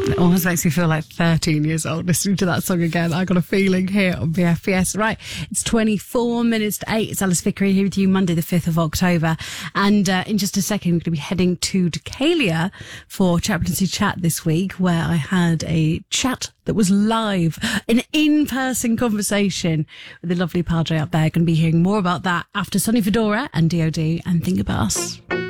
It almost makes me feel like 13 years old listening to that song again. I got a feeling here on BFBS. Right, it's 24 minutes to 8. It's Alice Vickery here with you Monday the 5th of October. And in just a second, we're going to be heading to Decalia for Chaplaincy Chat this week, where I had a chat that was live, an in-person conversation with the lovely Padre up there. Going to be hearing more about that after Sonny Fedora and DOD and Think About Us.